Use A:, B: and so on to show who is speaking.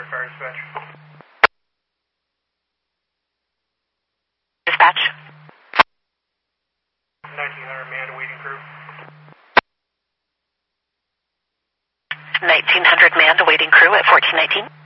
A: Clear fire dispatch.
B: Dispatch.
A: 1900 man awaiting crew.
B: 1900 man awaiting crew at 1419.